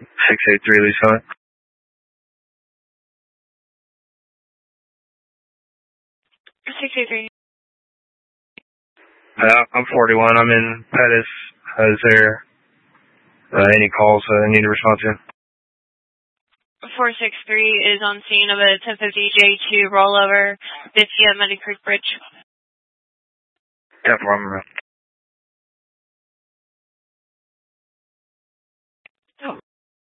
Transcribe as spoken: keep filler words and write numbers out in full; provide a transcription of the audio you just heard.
six eight three, Lisa. six eight three. Uh, I'm forty-one. I'm in Pettis. Uh, is there uh, any calls uh, I need to respond to? four six three is on scene of a ten fifty J two rollover, fifty at Muddy Creek Bridge. Yeah, problem.